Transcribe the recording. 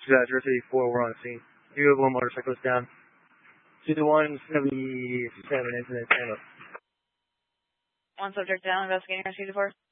Jersey 4, we're on the scene. 201 motorcyclist down. 2-1, 77 incident, stand up. One subject down, investigating our C4.